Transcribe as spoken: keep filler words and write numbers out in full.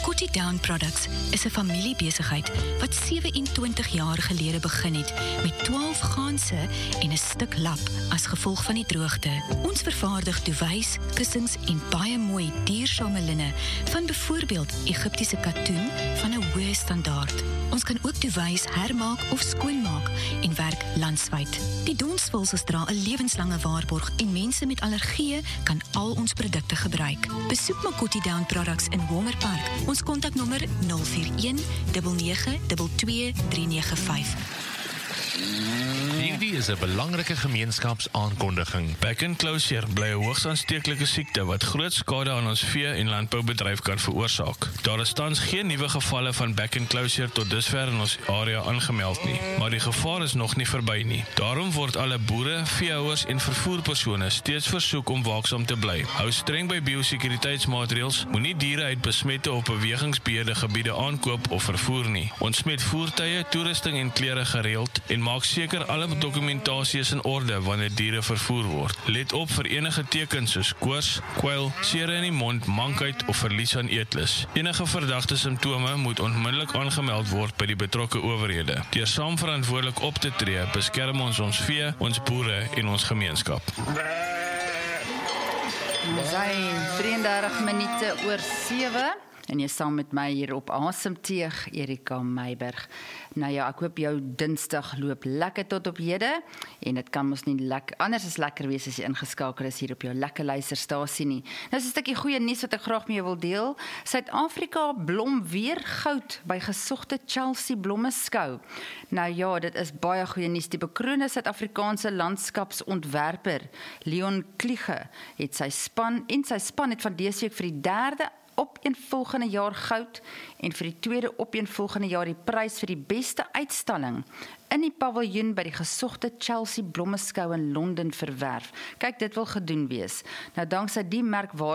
Makoti Down Products is 'n familiebesigheid wat sewe-en-twintig jaar gelede begin het met twaalf ganse en 'n stuk lap as gevolg van die droogte. Ons vervaardig duvets, kussings en baie mooi duursame linne van byvoorbeeld Egiptiese katoen van 'n hoë standaard. Ons kan ook duvets hermaak of skoonmaak en werk landwyd. Die donsvulsels dra 'n lewenslange waarborg en mense met allergieë kan al ons produkte gebruik. Besoek Makoti Down Products in Homer Park. Ons kontaknommer nul vier een nege nege twee twee drie nege vyf. Hierdie is 'n belangrike gemeenskapsaankondiging. Back and closure bly 'n hoogs aansteeklike siekte wat groot skade aan ons vee- en landboubedryf kan veroorsaak. Daar is tans geen nuwe gevalle van back and closure tot dusver in ons area aangemeld nie, maar die gevaar is nog nie verby nie. Daarom word alle boere, veehouers en vervoerpersone steeds versoek om waaksaam te bly. Hou streng by biosekuriteitsmaatreëls, moenie diere uit besmette of bewegingsbeheerde gebiede aankoop of vervoer nie. Ontsmet voertuie, toerusting en klere gereeld en maak seker alle dokumentasie is in orde wanneer diere vervoer word. Let op vir enige tekens soos koors, kwyl, sere in die mond, mankheid of verlies aan eetlus. Enige verdagte simptome moet onmiddellik aangemeld word by die betrokke owerhede. Deur saam verantwoordelik op te tree, beskerm ons ons vee, ons boere en ons gemeenskap. Ons is drieëndertig minute oor sewe. En jy saam met my hier op Asemteug, Erika Meiberg. Nou ja, ek hoop jou Dinsdag loop lekker tot op hede, en dit kan mos nie lekker, anders is lekker wees as jy ingeskakel is hier op jou lekker luisterstasie nie. Nou is 'n stukkie goeie nuus wat ek graag met jou wil deel. Suid-Afrika blom weer goud by gesogte Chelsea blommeskou. Nou ja, dit is baie goeie nuus. Die bekroonde Suid-Afrikaanse landskapsontwerper, Leon Kliege, het sy span, en sy span het van dese week vir die derde opeenvolgende jaar goud en vir die tweede opeenvolgende jaar die prys vir die beste uitstalling in die paviljoen by die gesogte Chelsea blommeskou in Londen verwerf. Kyk, dit wil gedoen wees. Nou, danksy die merkwaardige